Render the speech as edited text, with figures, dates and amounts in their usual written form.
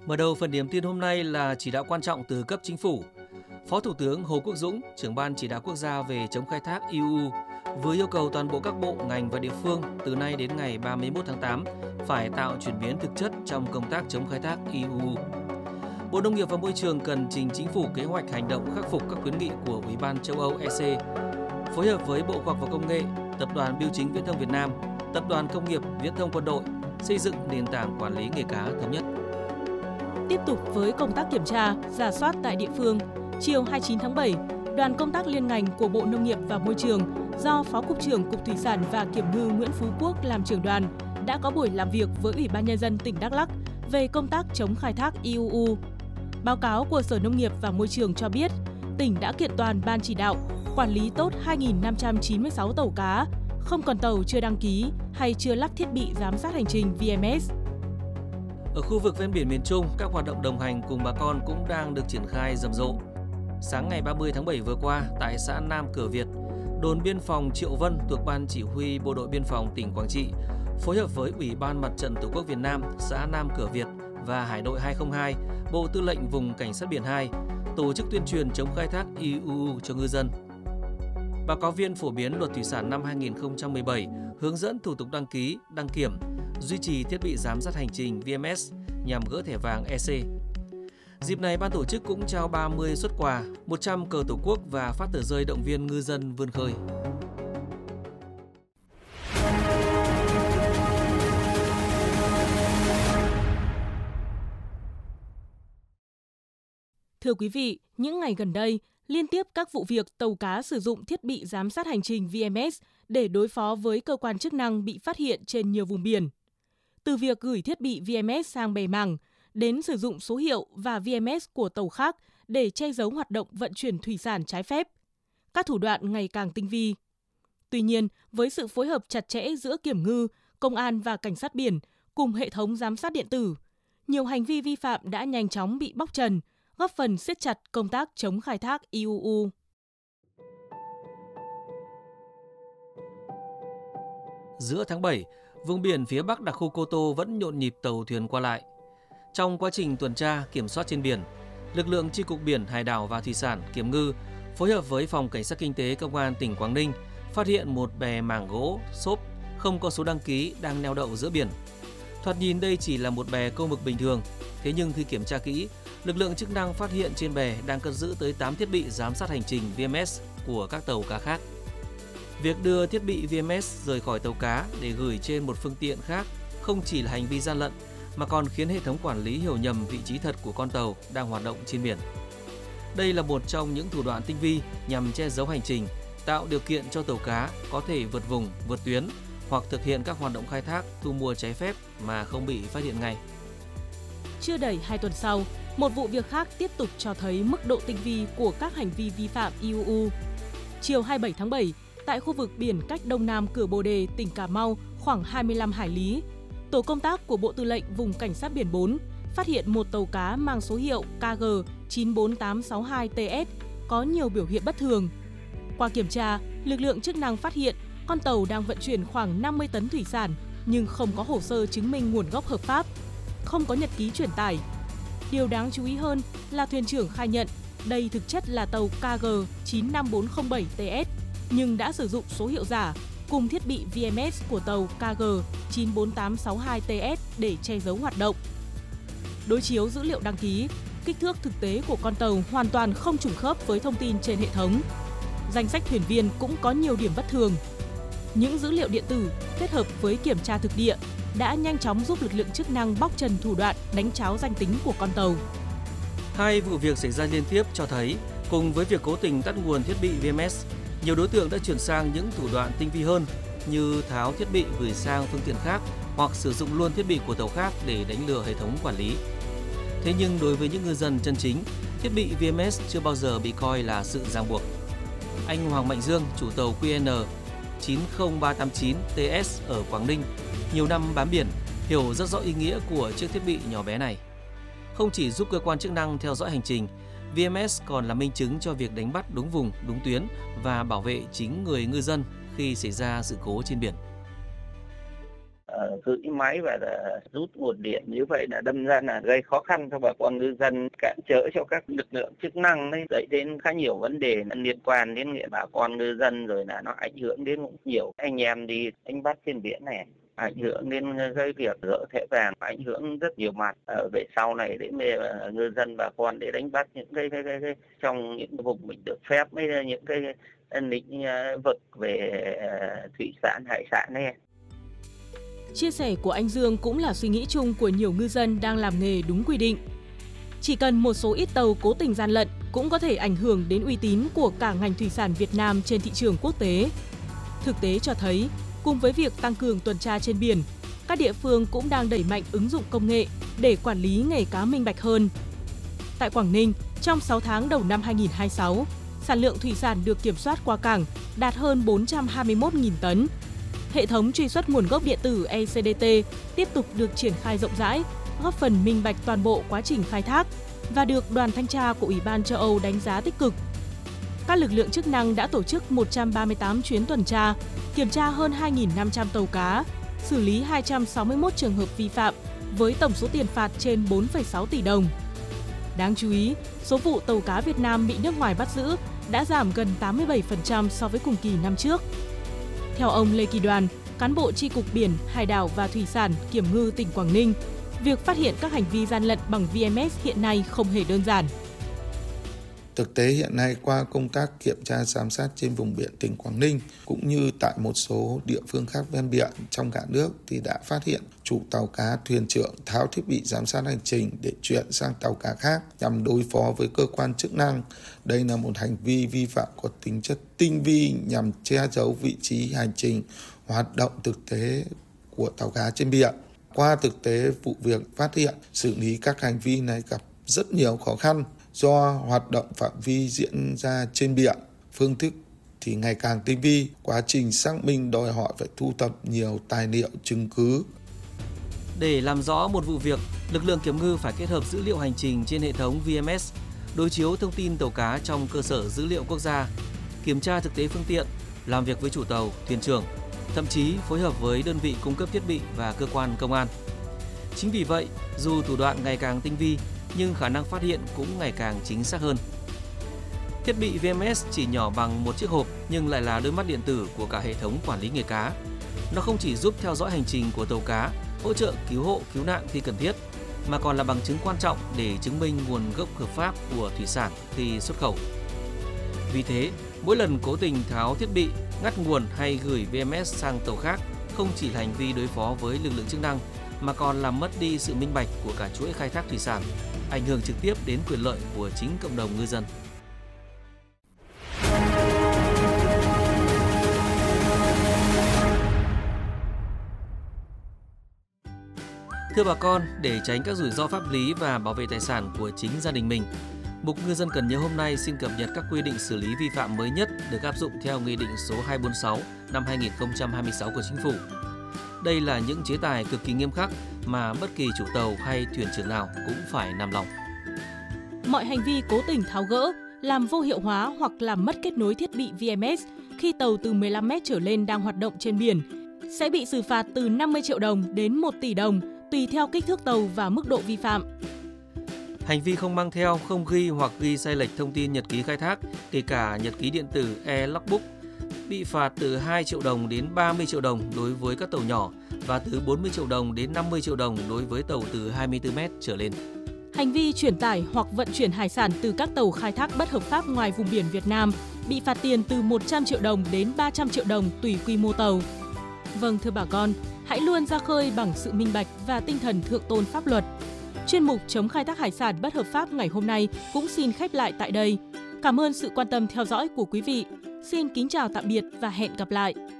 Mở đầu phần điểm tin hôm nay là chỉ đạo quan trọng từ cấp chính phủ. Phó Thủ tướng Hồ Quốc Dũng, trưởng ban chỉ đạo quốc gia về chống khai thác IUU, vừa yêu cầu toàn bộ các bộ, ngành và địa phương từ nay đến ngày 31 tháng 8 phải tạo chuyển biến thực chất trong công tác chống khai thác IUU. Bộ Nông nghiệp và Môi trường cần trình Chính phủ kế hoạch hành động khắc phục các khuyến nghị của Ủy ban châu Âu EC, phối hợp với Bộ Khoa học và Công nghệ, Tập đoàn Bưu chính Viễn thông Việt Nam, Tập đoàn Công nghiệp Viễn thông Quân đội xây dựng nền tảng quản lý nghề cá thống nhất. Tiếp tục với công tác kiểm tra, rà soát tại địa phương, chiều 29 tháng 7, đoàn công tác liên ngành của Bộ Nông nghiệp và Môi trường do Phó Cục trưởng Cục Thủy sản và Kiểm ngư Nguyễn Phú Quốc làm trưởng đoàn đã có buổi làm việc với Ủy ban Nhân dân tỉnh Đắk Lắk về công tác chống khai thác IUU. Báo cáo của Sở Nông nghiệp và Môi trường cho biết, tỉnh đã kiện toàn ban chỉ đạo, quản lý tốt 2.596 tàu cá, không còn tàu chưa đăng ký hay chưa lắp thiết bị giám sát hành trình VMS. Ở khu vực ven biển miền Trung, các hoạt động đồng hành cùng bà con cũng đang được triển khai rầm rộ. Sáng ngày 30 tháng 7 vừa qua, tại xã Nam Cửa Việt, đồn biên phòng Triệu Vân thuộc Ban Chỉ huy Bộ đội Biên phòng tỉnh Quảng Trị phối hợp với Ủy ban Mặt trận Tổ quốc Việt Nam, xã Nam Cửa Việt và Hải đội 202, Bộ Tư lệnh Vùng Cảnh sát biển 2 tổ chức tuyên truyền chống khai thác IUU cho ngư dân. Báo cáo viên phổ biến Luật Thủy sản năm 2017 hướng dẫn thủ tục đăng ký, đăng kiểm, duy trì thiết bị giám sát hành trình VMS nhằm gỡ thẻ vàng EC. Dịp này, ban tổ chức cũng trao 30 suất quà, 100 cờ Tổ quốc và phát tờ rơi động viên ngư dân vươn khơi. Thưa quý vị, những ngày gần đây, liên tiếp các vụ việc tàu cá sử dụng thiết bị giám sát hành trình VMS để đối phó với cơ quan chức năng bị phát hiện trên nhiều vùng biển. Từ việc gửi thiết bị VMS sang bè mảng, đến sử dụng số hiệu và VMS của tàu khác để che giấu hoạt động vận chuyển thủy sản trái phép. Các thủ đoạn ngày càng tinh vi. Tuy nhiên, với sự phối hợp chặt chẽ giữa kiểm ngư, công an và cảnh sát biển cùng hệ thống giám sát điện tử, nhiều hành vi vi phạm đã nhanh chóng bị bóc trần, góp phần siết chặt công tác chống khai thác IUU. Giữa tháng 7, vùng biển phía Bắc đặc khu Cô Tô vẫn nhộn nhịp tàu thuyền qua lại. Trong quá trình tuần tra, kiểm soát trên biển, lực lượng Chi cục Biển, Hải đảo và Thủy sản, Kiểm ngư phối hợp với Phòng Cảnh sát Kinh tế Công an tỉnh Quảng Ninh phát hiện một bè mảng gỗ, xốp không có số đăng ký đang neo đậu giữa biển. Thoạt nhìn đây chỉ là một bè câu mực bình thường, thế nhưng khi kiểm tra kỹ, lực lượng chức năng phát hiện trên bè đang cất giữ tới 8 thiết bị giám sát hành trình VMS của các tàu cá khác. Việc đưa thiết bị VMS rời khỏi tàu cá để gửi trên một phương tiện khác không chỉ là hành vi gian lận mà còn khiến hệ thống quản lý hiểu nhầm vị trí thật của con tàu đang hoạt động trên biển. Đây là một trong những thủ đoạn tinh vi nhằm che giấu hành trình, tạo điều kiện cho tàu cá có thể vượt vùng, vượt tuyến hoặc thực hiện các hoạt động khai thác, thu mua trái phép mà không bị phát hiện ngay. Chưa đầy 2 tuần sau, một vụ việc khác tiếp tục cho thấy mức độ tinh vi của các hành vi vi phạm IUU. Chiều 27 tháng 7, tại khu vực biển cách đông nam cửa Bồ Đề, tỉnh Cà Mau khoảng 25 hải lý, tổ công tác của Bộ Tư lệnh Vùng Cảnh sát biển 4 phát hiện một tàu cá mang số hiệu KG 94862TS có nhiều biểu hiện bất thường. Qua kiểm tra, lực lượng chức năng phát hiện con tàu đang vận chuyển khoảng 50 tấn thủy sản nhưng không có hồ sơ chứng minh nguồn gốc hợp pháp, không có nhật ký chuyển tải. Điều đáng chú ý hơn là thuyền trưởng khai nhận đây thực chất là tàu KG 95407TS nhưng đã sử dụng số hiệu giả cùng thiết bị VMS của tàu KG 94862TS để che giấu hoạt động. Đối chiếu dữ liệu đăng ký, kích thước thực tế của con tàu hoàn toàn không trùng khớp với thông tin trên hệ thống. Danh sách thuyền viên cũng có nhiều điểm bất thường. Những dữ liệu điện tử kết hợp với kiểm tra thực địa đã nhanh chóng giúp lực lượng chức năng bóc trần thủ đoạn đánh tráo danh tính của con tàu. Hai vụ việc xảy ra liên tiếp cho thấy, cùng với việc cố tình tắt nguồn thiết bị VMS, nhiều đối tượng đã chuyển sang những thủ đoạn tinh vi hơn như tháo thiết bị gửi sang phương tiện khác hoặc sử dụng luôn thiết bị của tàu khác để đánh lừa hệ thống quản lý. Thế nhưng đối với những ngư dân chân chính, thiết bị VMS chưa bao giờ bị coi là sự ràng buộc. Anh Hoàng Mạnh Dương, chủ tàu QN 90389TS ở Quảng Ninh, nhiều năm bám biển, hiểu rất rõ ý nghĩa của chiếc thiết bị nhỏ bé này. Không chỉ giúp cơ quan chức năng theo dõi hành trình, VMS còn là minh chứng cho việc đánh bắt đúng vùng, đúng tuyến và bảo vệ chính người ngư dân khi xảy ra sự cố trên biển. gửi máy và rút nguồn điện, như vậy là đâm ra là gây khó khăn cho bà con ngư dân, cản trở cho các lực lượng chức năng đấy, dẫn đến khá nhiều vấn đề liên quan đến bà con ngư dân, rồi là nó ảnh hưởng đến nhiều anh em đi đánh bắt trên biển này, ảnh hưởng đến cái việc gỡ thẻ vàng, ảnh hưởng rất nhiều mặt về sau này đến ngư dân bà con để đánh bắt những cái trong những vùng mình được phép, với những cái lĩnh vực về thủy sản, hải sản này. Chia sẻ của anh Dương cũng là suy nghĩ chung của nhiều ngư dân đang làm nghề đúng quy định. Chỉ cần một số ít tàu cố tình gian lận cũng có thể ảnh hưởng đến uy tín của cả ngành thủy sản Việt Nam trên thị trường quốc tế. Thực tế cho thấy, cùng với việc tăng cường tuần tra trên biển, các địa phương cũng đang đẩy mạnh ứng dụng công nghệ để quản lý nghề cá minh bạch hơn. Tại Quảng Ninh, trong 6 tháng đầu năm 2026, sản lượng thủy sản được kiểm soát qua cảng đạt hơn 421.000 tấn. Hệ thống truy xuất nguồn gốc điện tử ECDT tiếp tục được triển khai rộng rãi, góp phần minh bạch toàn bộ quá trình khai thác và được đoàn thanh tra của Ủy ban châu Âu đánh giá tích cực. Các lực lượng chức năng đã tổ chức 138 chuyến tuần tra, kiểm tra hơn 2.500 tàu cá, xử lý 261 trường hợp vi phạm với tổng số tiền phạt trên 4,6 tỷ đồng. Đáng chú ý, số vụ tàu cá Việt Nam bị nước ngoài bắt giữ đã giảm gần 87% so với cùng kỳ năm trước. Theo ông Lê Kỳ Đoàn, cán bộ Chi cục Biển, Hải đảo và Thủy sản Kiểm ngư tỉnh Quảng Ninh, việc phát hiện các hành vi gian lận bằng VMS hiện nay không hề đơn giản. Thực tế hiện nay qua công tác kiểm tra giám sát trên vùng biển tỉnh Quảng Ninh cũng như tại một số địa phương khác ven biển trong cả nước thì đã phát hiện chủ tàu cá, thuyền trưởng tháo thiết bị giám sát hành trình để chuyển sang tàu cá khác nhằm đối phó với cơ quan chức năng. Đây là một hành vi vi phạm có tính chất tinh vi nhằm che giấu vị trí hành trình hoạt động thực tế của tàu cá trên biển. Qua thực tế vụ việc phát hiện, xử lý các hành vi này gặp rất nhiều khó khăn. Do hoạt động phạm vi diễn ra trên biển, phương thức thì ngày càng tinh vi, quá trình xác minh đòi hỏi phải thu thập nhiều tài liệu chứng cứ. Để làm rõ một vụ việc, lực lượng kiểm ngư phải kết hợp dữ liệu hành trình trên hệ thống VMS, đối chiếu thông tin tàu cá trong cơ sở dữ liệu quốc gia, kiểm tra thực tế phương tiện, làm việc với chủ tàu, thuyền trưởng, thậm chí phối hợp với đơn vị cung cấp thiết bị và cơ quan công an. Chính vì vậy, dù thủ đoạn ngày càng tinh vi, nhưng khả năng phát hiện cũng ngày càng chính xác hơn. Thiết bị VMS chỉ nhỏ bằng một chiếc hộp nhưng lại là đôi mắt điện tử của cả hệ thống quản lý nghề cá. Nó không chỉ giúp theo dõi hành trình của tàu cá, hỗ trợ cứu hộ, cứu nạn khi cần thiết, mà còn là bằng chứng quan trọng để chứng minh nguồn gốc hợp pháp của thủy sản khi xuất khẩu. Vì thế, mỗi lần cố tình tháo thiết bị, ngắt nguồn hay gửi VMS sang tàu khác không chỉ là hành vi đối phó với lực lượng chức năng, mà còn làm mất đi sự minh bạch của cả chuỗi khai thác thủy sản, ảnh hưởng trực tiếp đến quyền lợi của chính cộng đồng ngư dân. Thưa bà con, để tránh các rủi ro pháp lý và bảo vệ tài sản của chính gia đình mình, Mục Ngư dân Cần Nhớ hôm nay xin cập nhật các quy định xử lý vi phạm mới nhất được áp dụng theo Nghị định số 246 năm 2026 của Chính phủ. Đây là những chế tài cực kỳ nghiêm khắc mà bất kỳ chủ tàu hay thuyền trưởng nào cũng phải nằm lòng. Mọi hành vi cố tình tháo gỡ, làm vô hiệu hóa hoặc làm mất kết nối thiết bị VMS khi tàu từ 15 mét trở lên đang hoạt động trên biển sẽ bị xử phạt từ 50 triệu đồng đến 1 tỷ đồng tùy theo kích thước tàu và mức độ vi phạm. Hành vi không mang theo, không ghi hoặc ghi sai lệch thông tin nhật ký khai thác, kể cả nhật ký điện tử e-logbook, bị phạt từ 2 triệu đồng đến 30 triệu đồng đối với các tàu nhỏ và từ 40 triệu đồng đến 50 triệu đồng đối với tàu từ 24 mét trở lên. Hành vi chuyển tải hoặc vận chuyển hải sản từ các tàu khai thác bất hợp pháp ngoài vùng biển Việt Nam bị phạt tiền từ 100 triệu đồng đến 300 triệu đồng tùy quy mô tàu. Vâng, thưa bà con, hãy luôn ra khơi bằng sự minh bạch và tinh thần thượng tôn pháp luật. Chuyên mục chống khai thác hải sản bất hợp pháp ngày hôm nay cũng xin khép lại tại đây. Cảm ơn sự quan tâm theo dõi của quý vị. Xin kính chào tạm biệt và hẹn gặp lại.